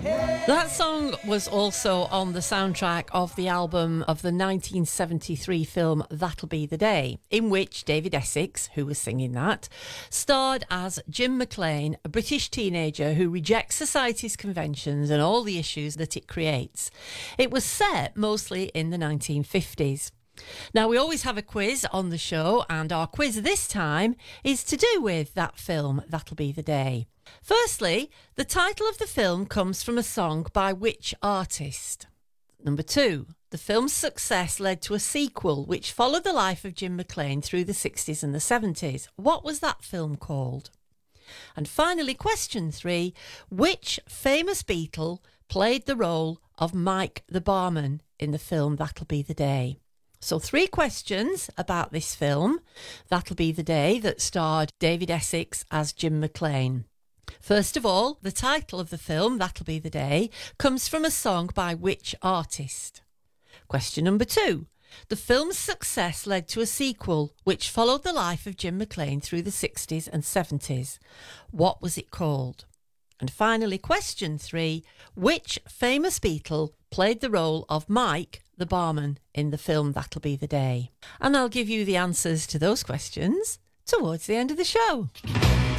That song was also on the soundtrack of the album of the 1973 film That'll Be the Day, in which David Essex, who was singing that, starred as Jim McClane, a British teenager who rejects society's conventions and all the issues that it creates. It was set mostly in the 1950s. Now, we always have a quiz on the show, and our quiz this time is to do with that film, That'll Be the Day. Firstly, the title of the film comes from a song by which artist? Number 2, the film's success led to a sequel which followed the life of Jim McClane through the 60s and the 70s. What was that film called? And finally, question 3, which famous Beatle played the role of Mike the barman in the film That'll Be the Day? So 3 questions about this film, That'll Be the Day, that starred David Essex as Jim McClane. First of all, the title of the film, That'll Be the Day, comes from a song by which artist? Question number 2. The film's success led to a sequel which followed the life of Jim McClane through the 60s and 70s. What was it called? And finally, question 3. Which famous Beatle played the role of Mike the barman in the film That'll Be the Day? And I'll give you the answers to those questions towards the end of the show.